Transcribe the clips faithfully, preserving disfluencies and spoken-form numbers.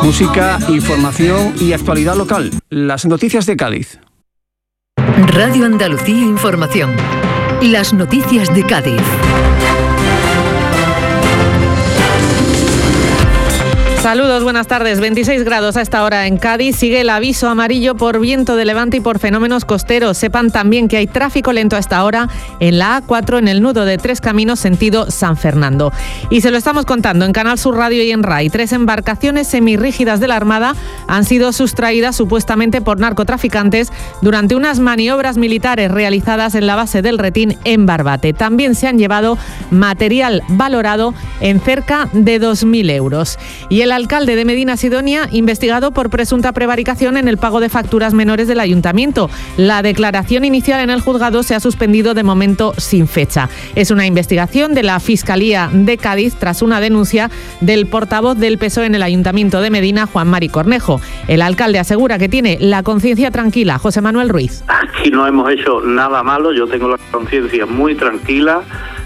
Música, información y actualidad local. Las noticias de Cádiz. Radio Andalucía Información. Las noticias de Cádiz. Saludos, buenas tardes. veintiséis grados a esta hora en Cádiz. Sigue el aviso amarillo por viento de levante y por fenómenos costeros. Sepan también que hay tráfico lento a esta hora en la A cuatro en el nudo de Tres Caminos sentido San Fernando. Y se lo estamos contando en Canal Sur Radio y en R A I. Tres embarcaciones semirrígidas de la Armada han sido sustraídas supuestamente por narcotraficantes durante unas maniobras militares realizadas en la base del Retín en Barbate. También se han llevado material valorado en cerca de dos mil euros. Y el alcalde de Medina Sidonia, investigado por presunta prevaricación en el pago de facturas menores del ayuntamiento. La declaración inicial en el juzgado se ha suspendido de momento sin fecha. Es una investigación de la Fiscalía de Cádiz tras una denuncia del portavoz del P S O E en el ayuntamiento de Medina, Juan Mari Cornejo. El alcalde asegura que tiene la conciencia tranquila. José Manuel Ruiz. Aquí no hemos hecho nada malo, yo tengo la conciencia muy tranquila.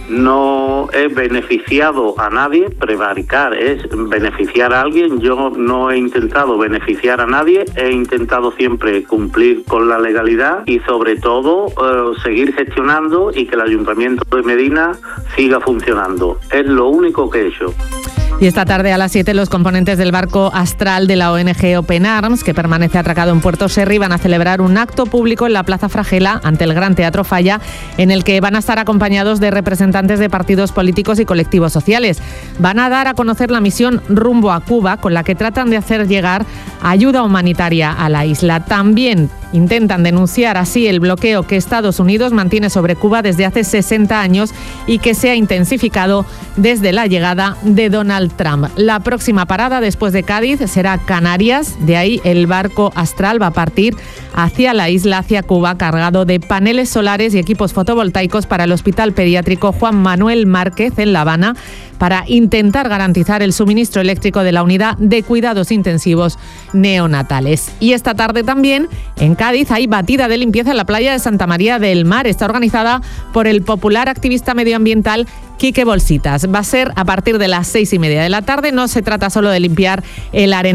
No he beneficiado a nadie, prevaricar es beneficiar a alguien. Yo no he intentado beneficiar a nadie, he intentado siempre cumplir con la legalidad y sobre todo eh, seguir gestionando y que el Ayuntamiento de Medina siga funcionando. Es lo único que he hecho. Y esta tarde a las siete los componentes del barco Astral de la O N G Open Arms, que permanece atracado en Puerto Serri, van a celebrar un acto público en la Plaza Fragela ante el Gran Teatro Falla, en el que van a estar acompañados de representantes de partidos políticos y colectivos sociales. Van a dar a conocer la misión Rumbo a Cuba, con la que tratan de hacer llegar ayuda humanitaria a la isla. También intentan denunciar así el bloqueo que Estados Unidos mantiene sobre Cuba desde hace sesenta años y que se ha intensificado desde la llegada de Donald Trump. La próxima parada después de Cádiz será Canarias, de ahí el barco Astral va a partir hacia la isla, hacia Cuba, cargado de paneles solares y equipos fotovoltaicos para el Hospital Pediátrico Juan Manuel Márquez en La Habana, para intentar garantizar el suministro eléctrico de la unidad de cuidados intensivos neonatales. Y esta tarde también en Cádiz hay batida de limpieza en la playa de Santa María del Mar. Está organizada por el popular activista medioambiental Quique Bolsitas. Va a ser a partir de las seis y media de la tarde. No se trata solo de limpiar el arenal